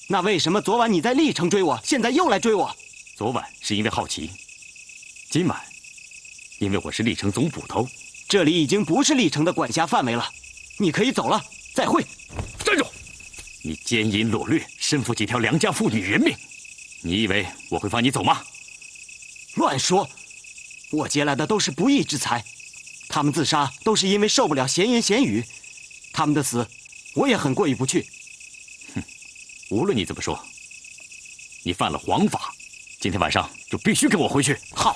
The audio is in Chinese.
那为什么昨晚你在历城追我，现在又来追我？ 昨晚是因为好奇，今晚因为我是历城总捕头。 这里已经不是历城的管辖范围了，你可以走了。再会。 站住！你奸淫掳掠，身负几条良家妇女人命，你以为我会放你走吗？ 乱说！我劫来的都是不义之财，他们自杀都是因为受不了闲言闲语，他们的死，我也很过意不去。 哼，无论你怎么说，你犯了皇法，今天晚上就必须跟我回去。 好。